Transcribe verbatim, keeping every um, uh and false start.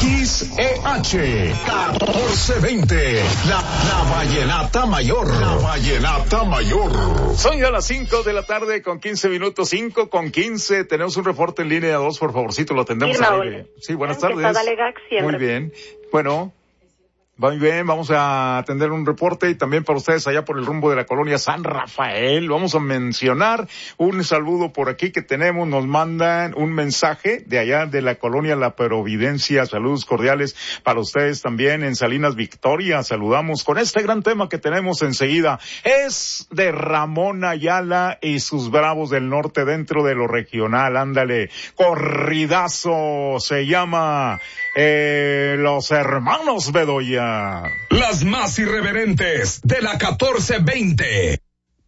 X E H catorce veinte, la, la vallenata mayor, la vallenata mayor. Son ya las cinco de la tarde con quince minutos, cinco con quince. Tenemos un reporte en línea dos, por favorcito, lo atendemos al aire. Sí, buenas tardes. Muy bien. Bueno. Muy bien, vamos a atender un reporte y también para ustedes allá por el rumbo de la colonia San Rafael. Vamos a mencionar un saludo por aquí que tenemos, nos mandan un mensaje de allá de la colonia La Providencia. Saludos cordiales para ustedes también en Salinas Victoria. Saludamos con este gran tema que tenemos enseguida. Es de Ramón Ayala y sus Bravos del Norte dentro de lo regional. Ándale, corridazo, se llama eh, Los Hermanos Bedoya. Las más irreverentes de la catorce veinte.